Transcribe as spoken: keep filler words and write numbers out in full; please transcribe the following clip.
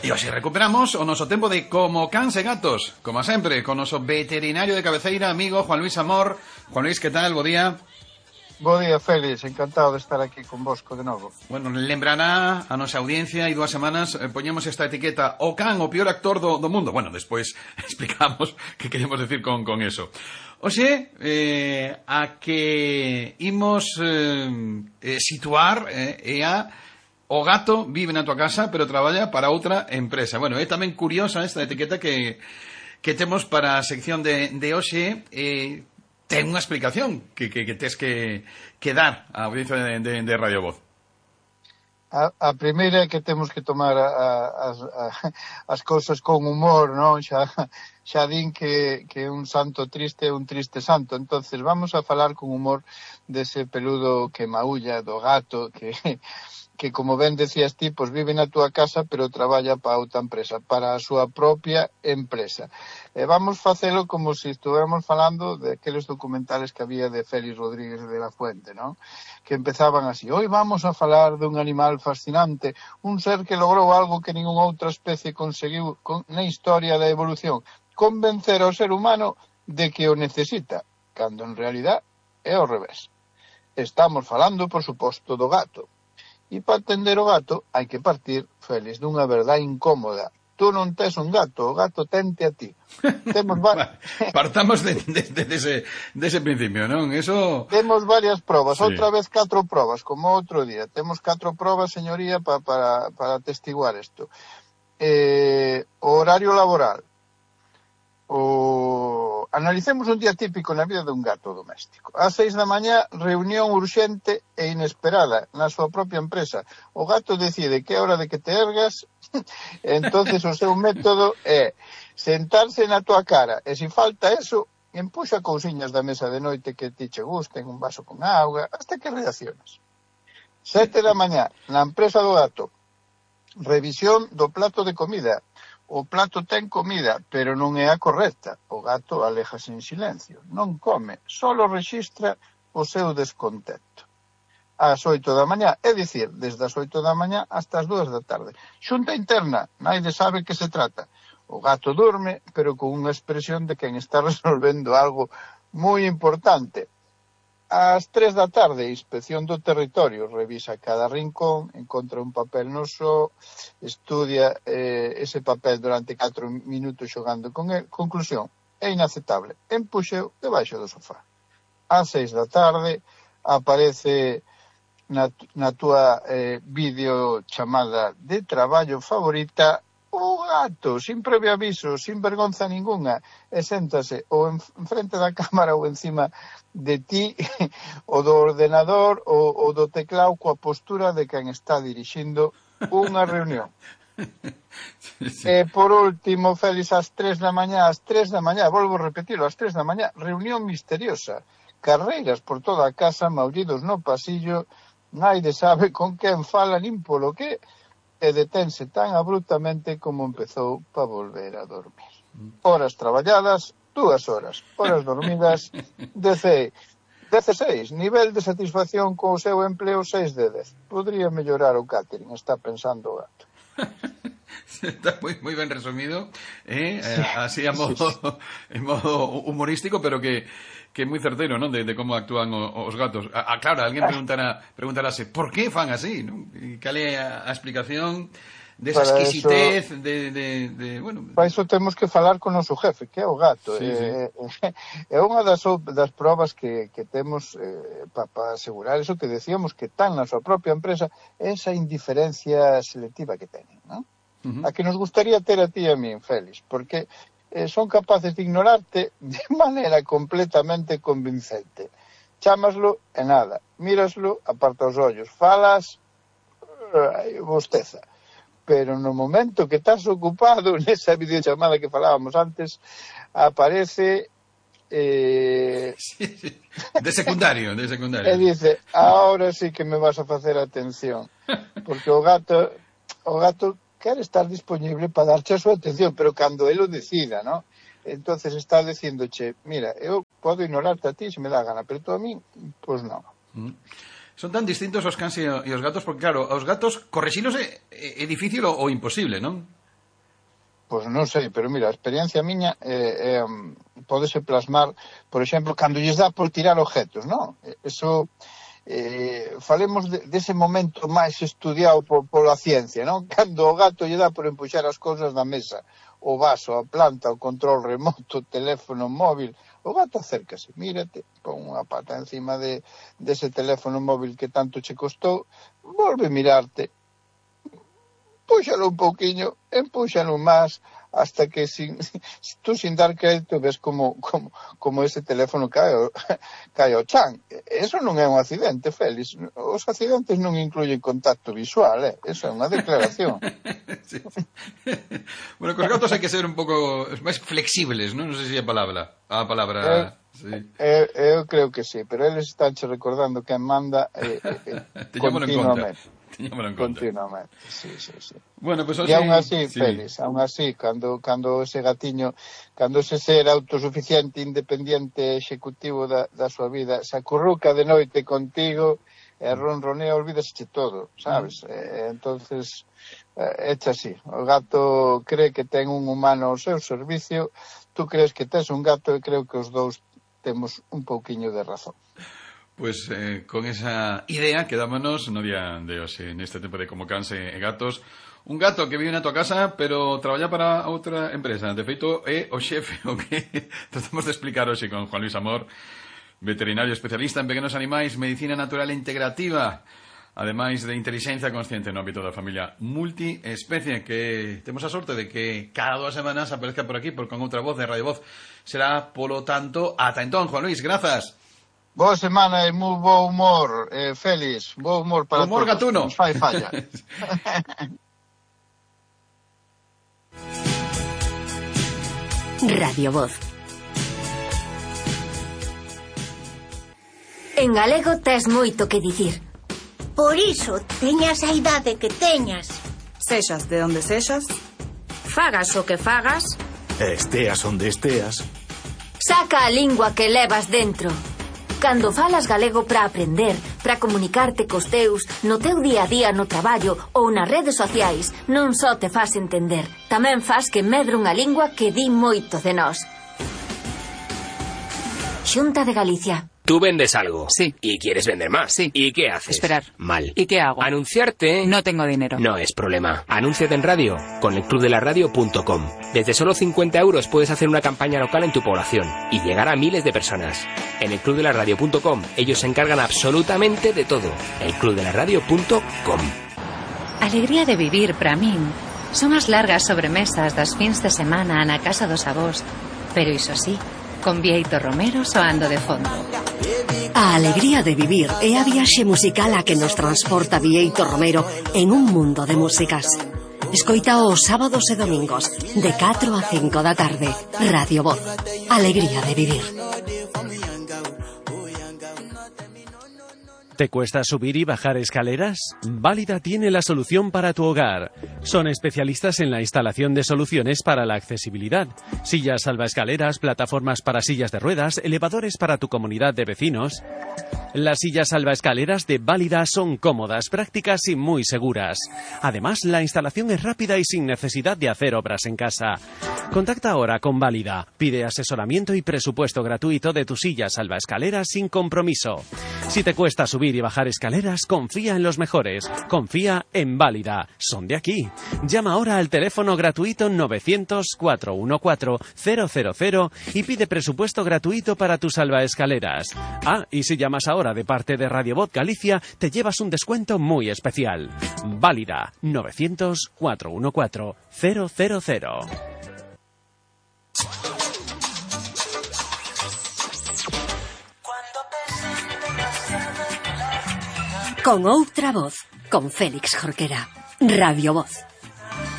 E hoxe recuperamos o noso tempo de Como Cans e Gatos, como sempre, con o noso veterinario de cabeceira, amigo Juan Luis Amor. Juan Luis, que tal? Bo día. Bo día, Félix, encantado de estar aquí con vosco de novo. Bueno, lembrará a nosa audiencia e dúas semanas eh, poñemos esta etiqueta: o can, o peor actor do, do mundo. Bueno, despois explicamos que queremos decir con, con eso. Oxe, eh, a que imos eh, eh, situar eh, e a o gato vive na tua casa pero traballa para outra empresa. Bueno, é tamén curiosa esta etiqueta que, que temos para a sección de, de hoxe. eh, ten unha explicación que, que, que tes que, que dar á audiencia de, de, de Radio Voz. A, a primeira é que temos que tomar a, a, as, a, as cousas con humor, non? Xa, xa din que, que un santo triste é un triste santo. Entonces vamos a falar con humor dese peludo que maulla, do gato, que, que como ben decías ti, pois vive na túa casa pero traballa para outra empresa, para a súa propia empresa. E vamos facelo como se estuviéramos falando de aqueles documentales que había de Félix Rodríguez de la Fuente, non? Que empezaban así: hoy vamos a falar dun animal fascinante, un ser que logrou algo que ningunha outra especie conseguiu con, na historia da evolución, convencer ao ser humano de que o necesita, cando en realidad é ao revés. Estamos falando, por suposto, do gato. E para entender o gato hai que partir, Félix, dunha verdade incómoda. Tú non tes un gato, o gato tente a ti. Temos va... Partamos de, de, de, de, ese, de ese principio, non? Eso... Temos varias probas, sí. Outra vez catro probas, como outro día. Temos catro probas, señoría, pa, para, para atestiguar isto. Eh, o horario laboral. O... Analicemos un día típico na vida dun gato doméstico. Ás seis da mañá, reunión urxente e inesperada na súa propia empresa. O gato decide que é hora de que te ergas, entonces o seu método é sentarse na tua cara, e se falta eso, empuxa cousiñas da mesa de noite que ti che gusten, un vaso con auga, hasta que reaccionas. Sete da mañá, na empresa do gato, revisión do plato de comida. O plato ten comida, pero non é a correcta. O gato aléjase en silencio. Non come, solo rexistra o seu descontento. Ás oito da mañá, é dicir, desde as oito da mañá hasta as dúas da tarde. Xunta interna, naide sabe que se trata. O gato dorme, pero con unha expresión de quen está resolvendo algo moi importante. Ás tres da tarde, inspección do territorio, revisa cada rincón, encontra un papel no só, estudia eh, ese papel durante catro minutos xogando con el. Conclusión, é inaceptable, empuxeu debaixo do sofá. Ás seis da tarde, aparece na, na túa eh, videochamada de traballo favorita o gato, sin previo aviso, sin vergonza ninguna, e séntase ou en, en frente da cámara ou encima de ti, o do ordenador ou, ou do teclado, coa postura de quen está dirixindo unha reunión. Sí. E por último, Félix, ás tres da mañá, ás tres da mañá, volvo a repetirlo, ás tres da mañá, reunión misteriosa, carreiras por toda a casa, maullidos no pasillo, naide sabe con quen fala nin polo que, e detense tan abruptamente como empezou para volver a dormir. Horas traballadas, dúas horas. Horas dormidas, dezaseis. Nivel de satisfacción co seu empleo, seis de dez. Podría mellorar o catering, está pensando o gato. Está moi, moi ben resumido, eh? Así a modo, en modo humorístico, pero que que é moi certeiro, non? De, de como actúan o, os gatos. A, a, claro, alguén preguntará, preguntarase por que fan así, non? E cal é a, a explicación desa de exquisitez eso, de, de, de, bueno... Para iso temos que falar con o noso jefe, que é o gato. Sí, é, sí. É unha das, das probas que, que temos eh, para pa asegurar eso que decíamos que tan na súa propia empresa, esa indiferencia selectiva que tenen, non? Uh-huh. A que nos gustaría ter a ti e a min, Félix, porque eh, son capaces de ignorarte de maneira completamente convincente. Chámaslo e nada, míraslo, aparta os ollos, falas, eh, bosteza. Pero no momento que estás ocupado, nesa videochamada que falábamos antes, aparece... Eh... Sí, sí. De secundario, de secundario. E dice, ahora sí que me vas a facer atención. Porque o gato, o gato quer estar disponible para darche a súa atención, pero cando ele o decida, ¿no? Entonces está dicíndoche, mira, eu podo ignorarte a ti se me dá gana, pero tú a mí, pois pues non. Mm. Son tan distintos os cans e os gatos, porque claro, os gatos correxilos é, é difícil ou, ou imposible, non? Pois non sei, pero mira, a experiencia miña é, é, pódese plasmar, por exemplo, cando lles dá por tirar objetos, non? Eso, eh, falemos de, dese momento máis estudiado por, pola ciencia, non? Cando o gato lle dá por empuxar as cousas da mesa, o vaso, a planta, o control remoto, o teléfono móvil, o gato acércase, mírate, pon unha pata encima de dese teléfono móvil que tanto che costou, volve mirarte, púxalo un pouquiño, empúxalo máis, hasta que sin, tú sin dar crédito ves como, como, como ese teléfono cae, cae ao chan. Eso non é un accidente, Félix. Os accidentes non incluyen contacto visual, eh? Eso é unha declaración. Sí. Bueno, cos gatos hai que ser un pouco máis flexibles, non? Non sei se é a palabra. A palabra... Eh, sí. eh, eu creo que sí, pero eles están che recordando quen manda eh, eh, continuamente. Continuamente, sí, sí, sí. Bueno, pues, e aún así, sí. Félix, aún así, cando, cando ese gatiño, cando ese ser autosuficiente, independiente, executivo da, da súa vida, se acurruca de noite contigo, e ronronea, olvídase todo, sabes? Mm. Eh, entonces, eh, echa así. O gato cree que ten un humano ao seu servicio, tú crees que tes un gato, e creo que os dous temos un pouquiño de razón. Pues eh, con esa idea quedámonos no día de hoxe, neste tempo de Como Cans e Gatos. Un gato que vive na tua casa, pero traballa para outra empresa. De feito, é o xefe o que tratamos de explicar hoxe con Juan Luis Amor, veterinario especialista en pequenos animais, medicina natural integrativa, ademais de inteligencia consciente no ámbito da familia multiespecie, que temos a sorte de que cada dúas semanas aparezca por aquí, por con outra voz de Radio Voz. Será, polo tanto, ata entón, Juan Luis, grazas. Boa semana e moi bo humor, eh, Félix. Bo humor para humor todos. Gatuno. Nos fai falla. Radio Voz. En galego tes moito que dicir. Por iso, teñas a idade que teñas. Sexas de onde sexas. Fagas o que fagas. Esteas onde esteas. Saca a lingua que levas dentro. Cando falas galego para aprender, para comunicarte cos teus, no teu día a día no traballo ou nas redes sociais, non só te fas entender, tamén fas que medre unha lingua que di moito de nós. Xunta de Galicia. Tú vendes algo. Sí. Y quieres vender más. Sí. ¿Y qué haces? Esperar. Mal. ¿Y qué hago? Anunciarte. No tengo dinero. No es problema. Anúnciate en radio con el club de la radio punto com. Desde solo cincuenta euros puedes hacer una campaña local en tu población y llegar a miles de personas. En el club de la radio punto com ellos se encargan absolutamente de todo. el club de la radio punto com. Alegría de vivir para min son as largas sobremesas das fins de semana na casa dos avós, pero iso sí, con Bieito Romero soando de fondo. A alegría de vivir é a viaxe musical a que nos transporta Bieito Romero en un mundo de músicas. Escoita os sábados e domingos de catro a cinco da tarde. Radio Voz. Alegría de vivir. ¿Te cuesta subir y bajar escaleras? Válida tiene la solución para tu hogar. Son especialistas en la instalación de soluciones para la accesibilidad. Sillas salvaescaleras, plataformas para sillas de ruedas, elevadores para tu comunidad de vecinos. Las sillas salvaescaleras de Válida son cómodas, prácticas y muy seguras. Además, la instalación es rápida y sin necesidad de hacer obras en casa. Contacta ahora con Válida. Pide asesoramiento y presupuesto gratuito de tu silla salvaescaleras sin compromiso. Si te cuesta subir y bajar escaleras, confía en los mejores. Confía en Válida. Son de aquí. Llama ahora al teléfono gratuito novecientos, cuatrocientos catorce, cero cero cero y pide presupuesto gratuito para tus salvaescaleras. Ah, y si llamas ahora de parte de Radio Voz Galicia, te llevas un descuento muy especial. Válida. novecientos, cuatrocientos catorce, cero cero cero. Con outra voz, con Félix Jorquera. Radio Voz.